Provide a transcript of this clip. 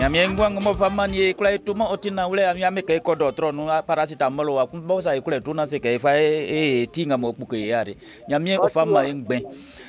Nyamie ngwangu mo famani kula ituma otina ule nyame ke kodo trono paracetamol wa kumbosa ikule tuna se ke fa tinga mo buke yare. Nyamie o fama engbe.